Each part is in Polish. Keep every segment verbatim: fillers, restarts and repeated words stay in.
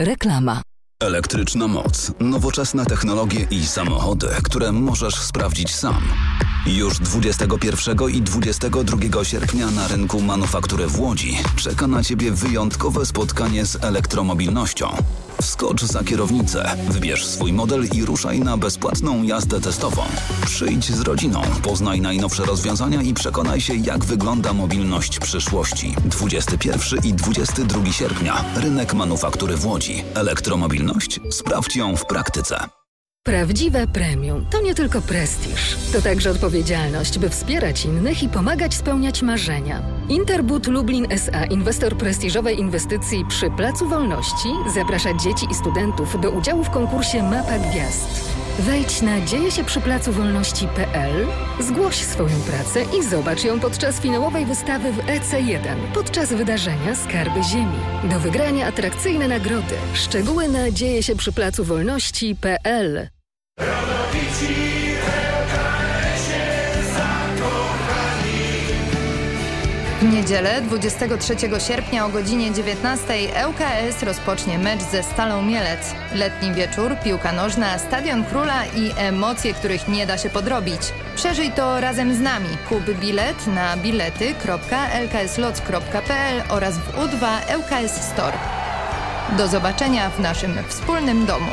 Reklama. Elektryczna moc, nowoczesne technologie i samochody, które możesz sprawdzić sam. Już dwudziestego pierwszego i dwudziestego drugiego sierpnia na rynku Manufaktury w Łodzi czeka na Ciebie wyjątkowe spotkanie z elektromobilnością. Wskocz za kierownicę, wybierz swój model i ruszaj na bezpłatną jazdę testową. Przyjdź z rodziną, poznaj najnowsze rozwiązania i przekonaj się, jak wygląda mobilność przyszłości. dwudziestego pierwszego i dwudziestego drugiego sierpnia. Rynek Manufaktury w Łodzi. Elektromobilność? Sprawdź ją w praktyce. Prawdziwe premium to nie tylko prestiż, to także odpowiedzialność, by wspierać innych i pomagać spełniać marzenia. Interbud Lublin S A, inwestor prestiżowej inwestycji przy Placu Wolności, zaprasza dzieci i studentów do udziału w konkursie Mapa Gwiazd. Wejdź na dzieje się przy placu wolności kropka p l, zgłoś swoją pracę i zobacz ją podczas finałowej wystawy w E C jeden, podczas wydarzenia Skarby Ziemi. Do wygrania atrakcyjne nagrody. Szczegóły na dzieje się przy placu wolności kropka p l. W niedzielę dwudziestego trzeciego sierpnia o godzinie dziewiętnastej L K S rozpocznie mecz ze Stalą Mielec. Letni wieczór, piłka nożna, Stadion Króla i emocje, których nie da się podrobić. Przeżyj to razem z nami. Kup bilet na bilety kropka l k s lots kropka p l oraz w U dwa L K S Store. Do zobaczenia w naszym wspólnym domu.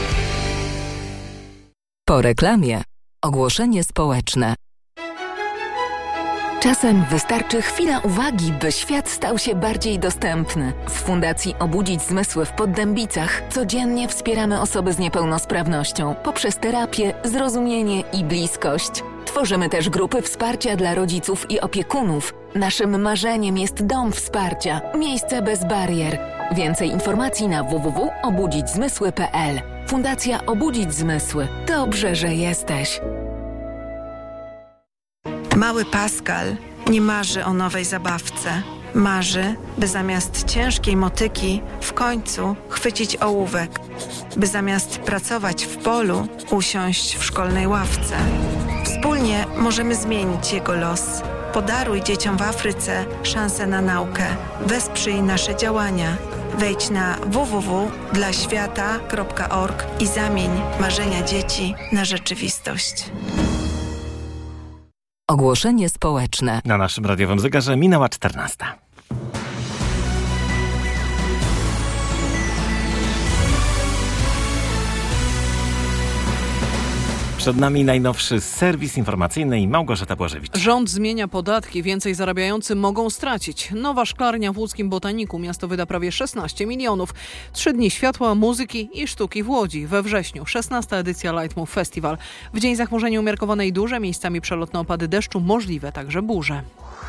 Po reklamie. Ogłoszenie społeczne. Czasem wystarczy chwila uwagi, by świat stał się bardziej dostępny. W Fundacji Obudzić Zmysły w Poddębicach codziennie wspieramy osoby z niepełnosprawnością poprzez terapię, zrozumienie i bliskość. Tworzymy też grupy wsparcia dla rodziców i opiekunów. Naszym marzeniem jest dom wsparcia, miejsce bez barier. Więcej informacji na w w w kropka obudzić zmysły kropka p l. Fundacja Obudzić Zmysły. Dobrze, że jesteś. Mały Pascal nie marzy o nowej zabawce. Marzy, by zamiast ciężkiej motyki w końcu chwycić ołówek. By zamiast pracować w polu usiąść w szkolnej ławce. Wspólnie możemy zmienić jego los. Podaruj dzieciom w Afryce szansę na naukę. Wesprzyj nasze działania. Wejdź na w w w kropka dla świata kropka org i zamień marzenia dzieci na rzeczywistość. Ogłoszenie społeczne. Na naszym radiowym zegarze minęła czternasta. Przed nami najnowszy serwis informacyjny i Małgorzata Błażewicz. Rząd zmienia podatki, więcej zarabiający mogą stracić. Nowa szklarnia w łódzkim Botaniku. Miasto wyda prawie szesnaście milionów. Trzy dni światła, muzyki i sztuki w Łodzi. We wrześniu szesnasta edycja Lightmove Festival. W dzień zachmurzenia umiarkowane i duże, miejscami przelotne opady deszczu, możliwe także burze.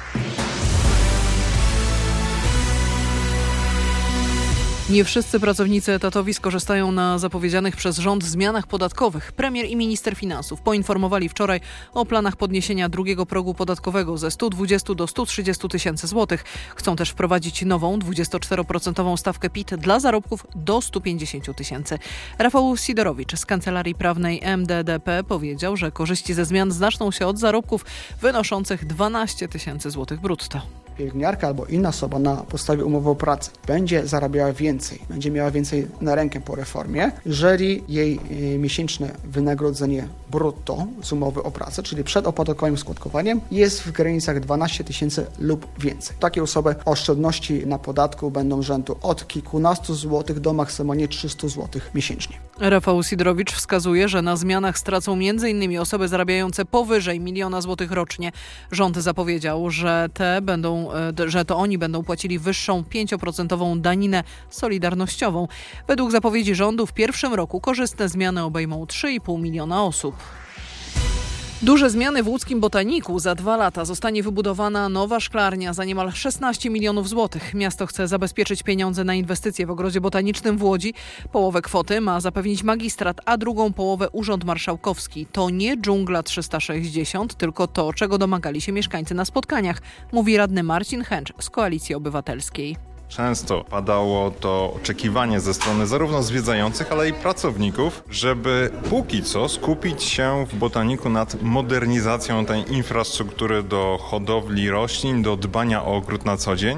Nie wszyscy pracownicy etatowi skorzystają na zapowiedzianych przez rząd zmianach podatkowych. Premier i minister finansów poinformowali wczoraj o planach podniesienia drugiego progu podatkowego ze stu dwudziestu do stu trzydziestu tysięcy złotych. Chcą też wprowadzić nową dwudziestoczteroprocentową stawkę P I T dla zarobków do stu pięćdziesięciu tysięcy. Rafał Sidorowicz z Kancelarii Prawnej M D D P powiedział, że korzyści ze zmian zaczną się od zarobków wynoszących dwanaście tysięcy złotych brutto. Pielęgniarka albo inna osoba na podstawie umowy o pracę będzie zarabiała więcej, będzie miała więcej na rękę po reformie, jeżeli jej y, miesięczne wynagrodzenie brutto z umowy o pracę, czyli przed opodatkowym składkowaniem, jest w granicach dwanaście tysięcy lub więcej. Takie osoby oszczędności na podatku będą rzędu od kilkunastu złotych do maksymalnie trzystu złotych miesięcznie. Rafał Sidorowicz wskazuje, że na zmianach stracą między innymi osoby zarabiające powyżej miliona złotych rocznie. Rząd zapowiedział, że te będą że to oni będą płacili wyższą pięcioprocentową daninę solidarnościową. Według zapowiedzi rządu w pierwszym roku korzystne zmiany obejmą trzy i pół miliona osób. Duże zmiany w łódzkim Botaniku. Za dwa lata zostanie wybudowana nowa szklarnia za niemal szesnaście milionów złotych. Miasto chce zabezpieczyć pieniądze na inwestycje w ogrodzie botanicznym w Łodzi. Połowę kwoty ma zapewnić magistrat, a drugą połowę Urząd Marszałkowski. To nie dżungla trzysta sześćdziesiąt, tylko to, czego domagali się mieszkańcy na spotkaniach, mówi radny Marcin Chęcz z Koalicji Obywatelskiej. Często padało to oczekiwanie ze strony zarówno zwiedzających, ale i pracowników, żeby póki co skupić się w Botaniku nad modernizacją tej infrastruktury do hodowli roślin, do dbania o ogród na co dzień.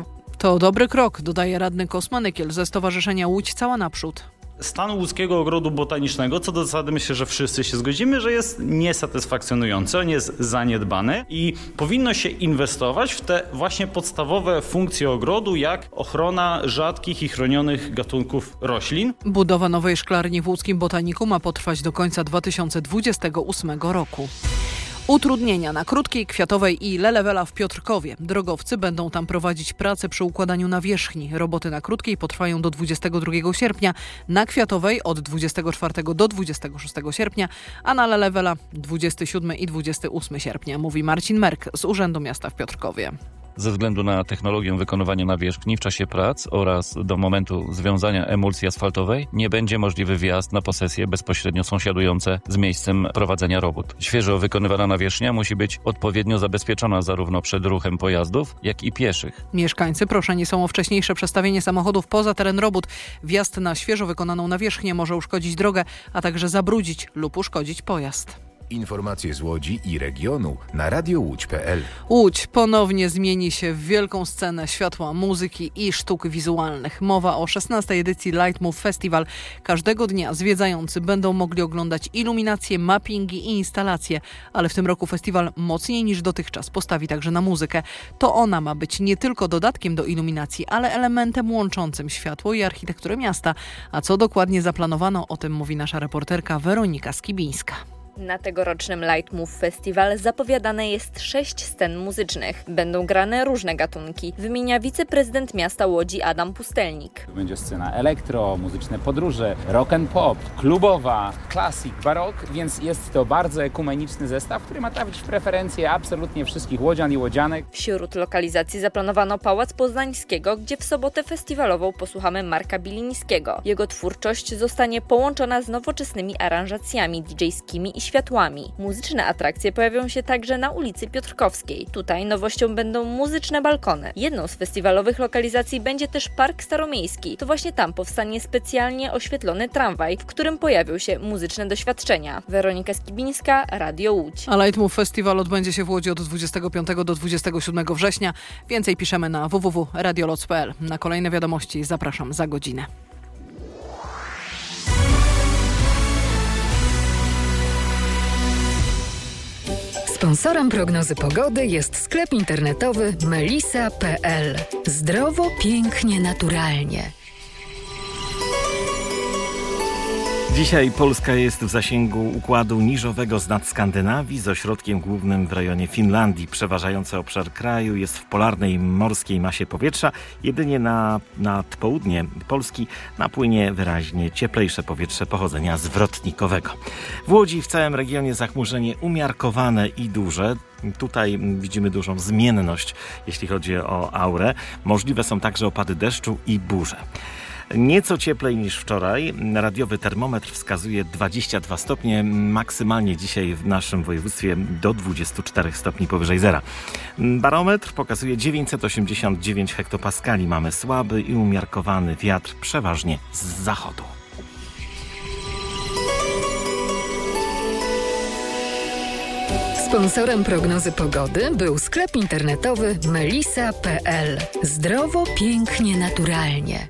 To dobry krok, dodaje radny Kosma Nykiel ze Stowarzyszenia Łódź Cała Naprzód. Stan Łódzkiego Ogrodu Botanicznego, co do zasady myślę, że wszyscy się zgodzimy, że jest niesatysfakcjonujący, on jest zaniedbany i powinno się inwestować w te właśnie podstawowe funkcje ogrodu, jak ochrona rzadkich i chronionych gatunków roślin. Budowa nowej szklarni w łódzkim Botaniku ma potrwać do końca dwa tysiące dwudziestego ósmego roku. Utrudnienia na Krótkiej, Kwiatowej i Lelewela w Piotrkowie. Drogowcy będą tam prowadzić pracę przy układaniu nawierzchni. Roboty na Krótkiej potrwają do dwudziestego drugiego sierpnia, na Kwiatowej od dwudziestego czwartego do dwudziestego szóstego sierpnia, a na Lelewela dwudziestego siódmego i dwudziestego ósmego sierpnia, mówi Marcin Merk z Urzędu Miasta w Piotrkowie. Ze względu na technologię wykonywania nawierzchni w czasie prac oraz do momentu związania emulsji asfaltowej nie będzie możliwy wjazd na posesje bezpośrednio sąsiadujące z miejscem prowadzenia robót. Świeżo wykonywana nawierzchnia musi być odpowiednio zabezpieczona zarówno przed ruchem pojazdów, jak i pieszych. Mieszkańcy proszeni są o wcześniejsze przestawienie samochodów poza teren robót. Wjazd na świeżo wykonaną nawierzchnię może uszkodzić drogę, a także zabrudzić lub uszkodzić pojazd. Informacje z Łodzi i regionu na radio łódź kropka p l. Łódź ponownie zmieni się w wielką scenę światła, muzyki i sztuk wizualnych. Mowa o szesnastej edycji Light Move Festival. Każdego dnia zwiedzający będą mogli oglądać iluminacje, mappingi i instalacje, ale w tym roku festiwal mocniej niż dotychczas postawi także na muzykę. To ona ma być nie tylko dodatkiem do iluminacji, ale elementem łączącym światło i architekturę miasta. A co dokładnie zaplanowano, o tym mówi nasza reporterka Weronika Skibińska. Na tegorocznym Light Move Festival zapowiadane jest sześć scen muzycznych. Będą grane różne gatunki, wymienia wiceprezydent miasta Łodzi Adam Pustelnik. Będzie scena elektro, muzyczne podróże, rock and pop, klubowa, klasik, barok, więc jest to bardzo ekumeniczny zestaw, który ma trafić w preferencje absolutnie wszystkich łodzian i łodzianek. Wśród lokalizacji zaplanowano Pałac Poznańskiego, gdzie w sobotę festiwalową posłuchamy Marka Bilińskiego. Jego twórczość zostanie połączona z nowoczesnymi aranżacjami didżejskimi i światłami. Muzyczne atrakcje pojawią się także na ulicy Piotrkowskiej. Tutaj nowością będą muzyczne balkony. Jedną z festiwalowych lokalizacji będzie też Park Staromiejski. To właśnie tam powstanie specjalnie oświetlony tramwaj, w którym pojawią się muzyczne doświadczenia. Weronika Skibińska, Radio Łódź. A Light Move Festival odbędzie się w Łodzi od dwudziestego piątego do dwudziestego siódmego września. Więcej piszemy na w w w kropka radio loc kropka p l. Na kolejne wiadomości zapraszam za godzinę. Sponsorem prognozy pogody jest sklep internetowy melisa kropka p l. Zdrowo, pięknie, naturalnie. Dzisiaj Polska jest w zasięgu układu niżowego z nad Skandynawii z ośrodkiem głównym w rejonie Finlandii. Przeważający obszar kraju jest w polarnej morskiej masie powietrza. Jedynie na, nad południe Polski napłynie wyraźnie cieplejsze powietrze pochodzenia zwrotnikowego. W Łodzi w całym regionie zachmurzenie umiarkowane i duże. Tutaj widzimy dużą zmienność, jeśli chodzi o aurę. Możliwe są także opady deszczu i burze. Nieco cieplej niż wczoraj. Radiowy termometr wskazuje dwadzieścia dwa stopnie, maksymalnie dzisiaj w naszym województwie do dwudziestu czterech stopni powyżej zera. Barometr pokazuje dziewięćset osiemdziesiąt dziewięć hektopaskali. Mamy słaby i umiarkowany wiatr, przeważnie z zachodu. Sponsorem prognozy pogody był sklep internetowy melisa kropka p l. Zdrowo, pięknie, naturalnie.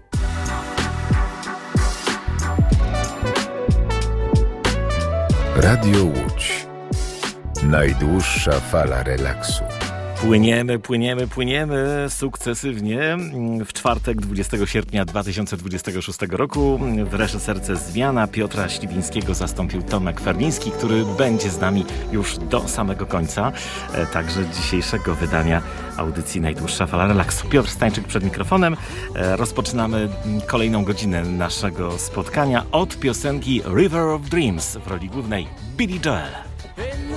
Radio Łódź. Najdłuższa fala relaksu. Płyniemy, płyniemy, płyniemy sukcesywnie. W czwartek, dwudziestego sierpnia dwa tysiące dwudziestego szóstego roku w reżyserce Zmiana Piotra Śliwińskiego zastąpił Tomek Ferliński, który będzie z nami już do samego końca, także dzisiejszego wydania audycji Najdłuższa fala relaksu. Piotr Stańczyk przed mikrofonem. Rozpoczynamy kolejną godzinę naszego spotkania od piosenki River of Dreams w roli głównej Billy Joel.